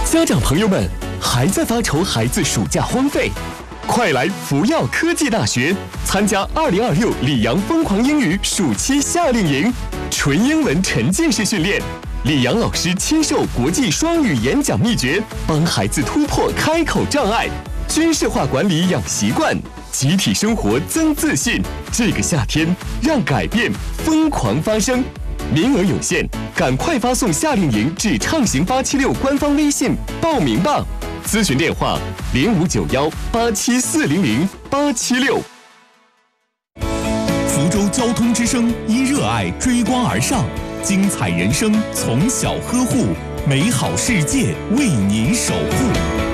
家长朋友们，还在发愁孩子暑假荒废？快来福耀科技大学参加2026里昂疯狂英语暑期夏令营，纯英文沉浸式训练。李阳老师亲授国际双语演讲秘诀，帮孩子突破开口障碍，军事化管理养习惯，集体生活增自信。这个夏天，让改变疯狂发生。名额有限，赶快发送夏令营至畅行876官方微信报名吧。咨询电话059187400876。 福州交通之声因热爱追光而上，精彩人生从小呵护，美好世界为您守护。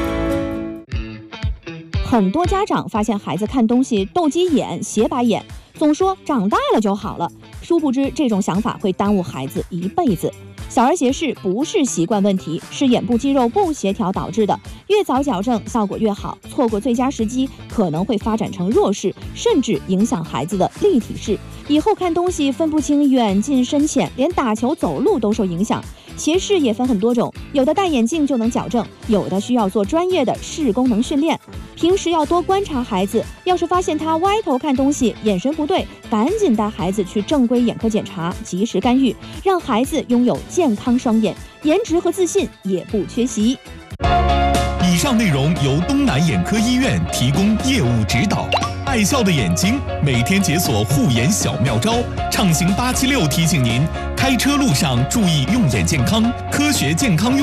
很多家长发现孩子看东西斗鸡眼、斜白眼，总说长大了就好了，殊不知这种想法会耽误孩子一辈子。小儿斜视不是习惯问题，是眼部肌肉不协调导致的，越早矫正效果越好，错过最佳时机可能会发展成弱视，甚至影响孩子的立体视，以后看东西分不清远近深浅，连打球走路都受影响。斜视也分很多种，有的戴眼镜就能矫正，有的需要做专业的视功能训练。平时要多观察孩子，要是发现他歪头看东西，眼神不对，赶紧带孩子去正规眼科检查，及时干预，让孩子拥有健康双眼，颜值和自信也不缺席。 以上内容由东南眼科医院提供业务指导。爱笑的眼睛，每天解锁护眼小妙招。畅行876提醒您，开车路上注意用眼健康，科学健康用